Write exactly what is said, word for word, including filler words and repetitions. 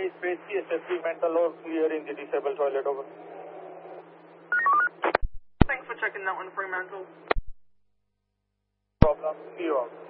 Sky Space C S F three mental load clear in the disabled toilet, over. Thanks for checking that one, Fremantle. Problem, see you out.